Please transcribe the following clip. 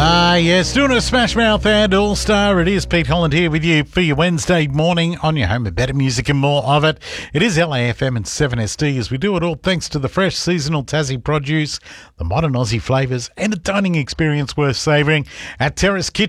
Yes, doing a Smash Mouth and All-Star. It is Pete Holland here with you for your Wednesday morning on your home of better music and more of it. It is LAFM and 7SD as we do it all thanks to the fresh seasonal Tassie produce, the modern Aussie flavours and a dining experience worth savouring at Terrace Kitchen.